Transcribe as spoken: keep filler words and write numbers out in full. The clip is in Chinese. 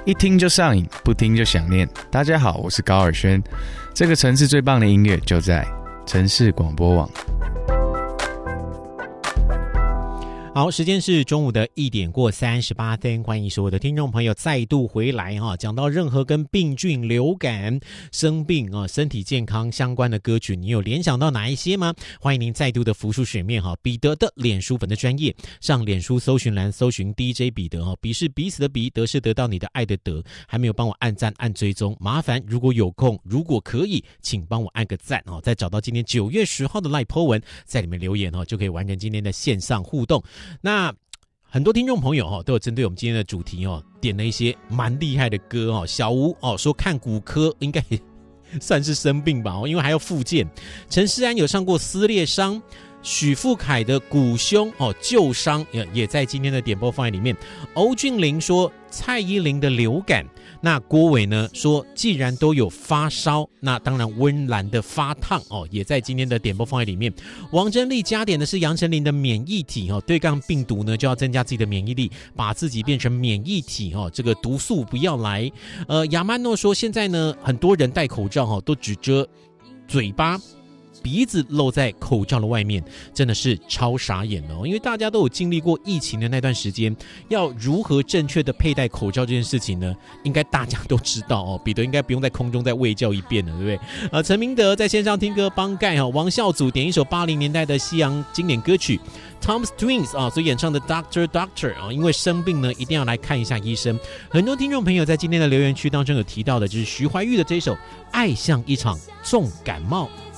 一听就上瘾，不听就想念。大家好，我是高尔宣，这个城市最棒的音乐就在城市广播网。 好，时间是中午的一点过三十八分，欢迎所有的听众朋友再度回来哈。讲到任何跟病菌、流感、生病啊、身体健康相关的歌曲，你有联想到哪一些吗？欢迎您再度的浮出水面哈。彼得的脸书粉的专页，上脸书搜寻栏搜寻 D J 彼得哈，彼是彼此的彼，得是得到你的爱的得。还没有帮我按赞按追踪，麻烦如果有空，如果可以，请帮我按个赞哦。再找到今天九月十号的 LINE po 文，在里面留言哦，就可以完成今天的线上互动。那很多听众朋友都有针对我们今天的主题点了一些蛮厉害的歌。小吴说看骨科应该算是生病吧，因为还要复健。陈诗安有上过撕裂伤，许富凯的骨胸旧伤也在今天的点播放在里面。欧俊霖说蔡依林的流感，那郭伟呢说既然都有发烧，那当然温岚的发烫哦，也在今天的点播放在里面。王珍丽加点的是杨丞琳的免疫体哦，对抗病毒呢就要增加自己的免疫力，把自己变成免疫体哦，这个毒素不要来。呃，亚曼诺说现在呢很多人戴口罩哦，都只遮嘴巴。鼻子露在口罩的外面，真的是超傻眼了哦！因为大家都有经历过疫情的那段时间，要如何正确的佩戴口罩这件事情呢？应该大家都知道哦。彼得应该不用在空中再卫教一遍了，对不对？呃，陈明德在线上听歌帮盖哈，王孝祖点一首八零年代的西洋经典歌曲 Tom's Twins 啊所演唱的 Doctor Doctor 啊，因为生病呢一定要来看一下医生。很多听众朋友在今天的留言区当中有提到的，就是徐怀钰的这首《爱像一场重感冒》。